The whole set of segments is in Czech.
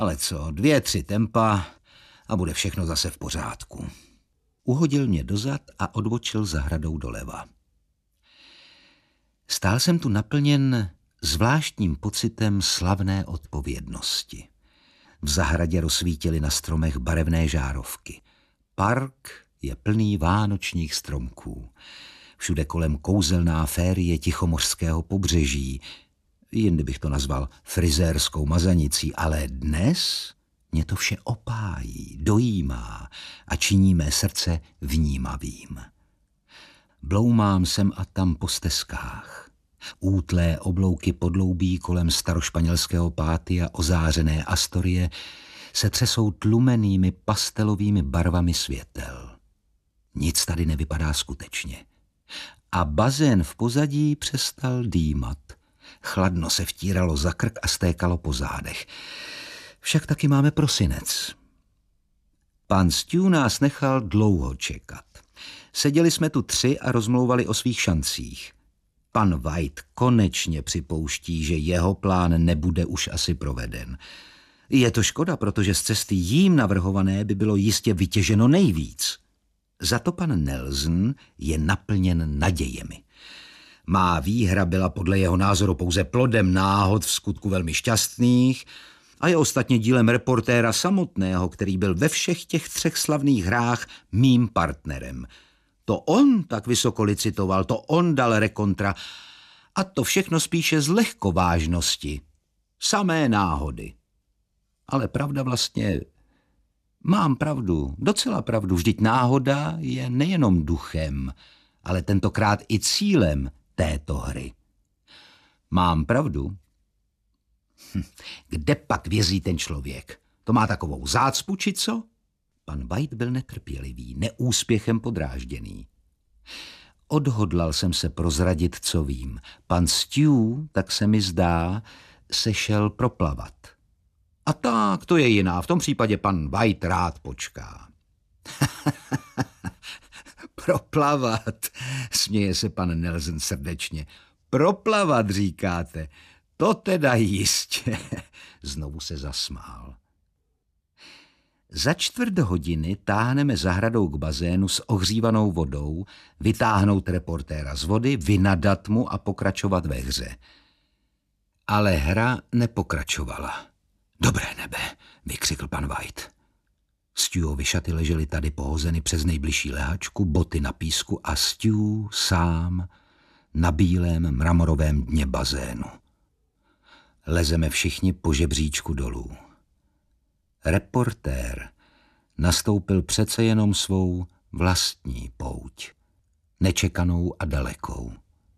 Ale co, 2, 3 tempa a bude všechno zase v pořádku. Uhodil mě dozad a odbočil zahradou doleva. Stál jsem tu naplněn zvláštním pocitem slavné odpovědnosti. V zahradě rozsvítily na stromech barevné žárovky. Park je plný vánočních stromků. Všude kolem kouzelná férie tichomořského pobřeží. Jindy bych to nazval frisérskou mazanicí, ale dnes mě to vše opájí, dojímá a činí mé srdce vnímavým. Bloumám sem a tam po stezkách. Útlé oblouky podloubí kolem starošpanělského pátia ozářené Astorie se třesou tlumenými pastelovými barvami světel. Nic tady nevypadá skutečně. A bazén v pozadí přestal dýmat. Chladno se vtíralo za krk a stékalo po zádech. Však taky máme prosinec. Pan Stew nás nechal dlouho čekat. Seděli jsme tu 3 a rozmlouvali o svých šancích. Pan White konečně připouští, že jeho plán nebude už asi proveden. Je to škoda, protože z cesty jím navrhované by bylo jistě vytěženo nejvíc. Za to pan Nelson je naplněn nadějemi. Má výhra byla podle jeho názoru pouze plodem náhod, v skutku velmi šťastných, a je ostatně dílem reportéra samotného, který byl ve všech těch 3 slavných hrách mým partnerem. To on tak vysoko licitoval, to on dal rekontra, a to všechno spíše z lehkovážnosti. Samé náhody. Ale pravda vlastně... Mám pravdu, docela pravdu, vždyť náhoda je nejenom duchem, ale tentokrát i cílem této hry. Mám pravdu? Kde pak vězí ten člověk? To má takovou zácpu, či co? Pan White byl netrpělivý, neúspěchem podrážděný. Odhodlal jsem se prozradit, co vím. Pan Stew, tak se mi zdá, se šel proplavat. A tak, to je jiná. V tom případě pan White rád počká. Proplavat, směje se pan Nelson srdečně. Proplavat, říkáte. To teda jistě. Znovu se zasmál. Za 1/4 hodiny táhneme zahradou k bazénu s ohřívanou vodou, vytáhnout reportéra z vody, vynadat mu a pokračovat ve hře. Ale hra nepokračovala. Dobré nebe, vykřikl pan White. Stewovi šaty ležely tady pohozeny přes nejbližší lehačku, boty na písku a Stew sám na bílém mramorovém dně bazénu. Lezeme všichni po žebříčku dolů. Reportér nastoupil přece jenom svou vlastní pouť, nečekanou a dalekou.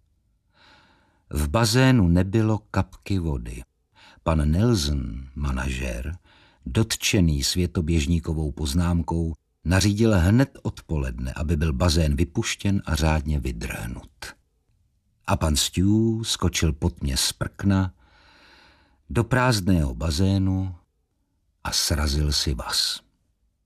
V bazénu nebylo kapky vody. Pan Nelson, manažer, dotčený světoběžníkovou poznámkou, nařídil hned odpoledne, aby byl bazén vypuštěn a řádně vydrhnut. A pan Stew skočil pod mě z prkna do prázdného bazénu a srazil si vaz.